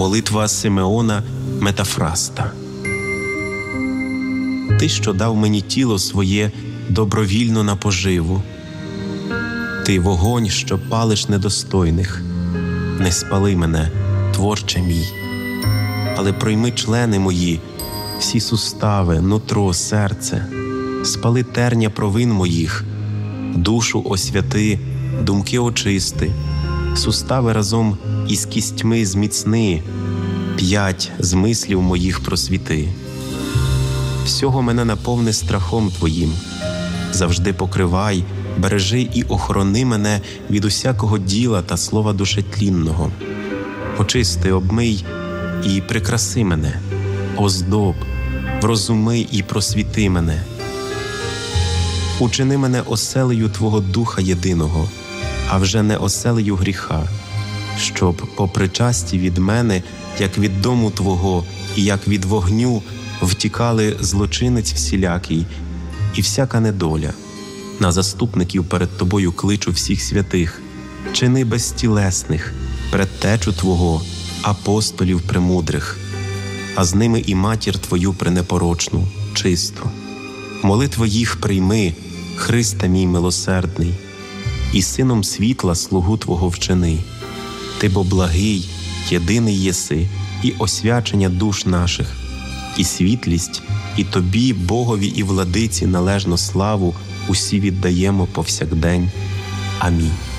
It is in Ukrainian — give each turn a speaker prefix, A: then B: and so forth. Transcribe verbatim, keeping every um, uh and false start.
A: Молитва Симеона Метафраста. Ти, що дав мені тіло своє добровільно на поживу. Ти вогонь, що палиш недостойних. Не спали мене, Творче мій, але пройми члени мої, всі сустави, нутро, серце, спали терня провин моїх, душу освяти, думки очисти, сустави разом із кістьми зміцни, п'ять з мислів моїх просвіти. Всього мене наповни страхом Твоїм, завжди покривай, бережи і охорони мене від усякого діла та слова душетлінного. Очисти, обмий і прикраси мене, оздоб, врозуми і просвіти мене. Учини мене оселею Твого Духа єдиного, а вже не оселею гріха, щоб по причасті від мене, як від дому Твого і як від вогню, втікали злочинець всілякий і всяка недоля. На заступників перед Тобою кличу всіх святих, чини безтілесних, предтечу Твого, апостолів премудрих, а з ними і матір Твою пренепорочну, чисту. Молитви їх прийми, Христе мій милосердний, і сином світла слугу Твого вчини. Ти бо благий, єдиний єси, і освячення душ наших, і світлість, і Тобі, Богові і Владиці, належну славу усі віддаємо повсякдень. Амінь.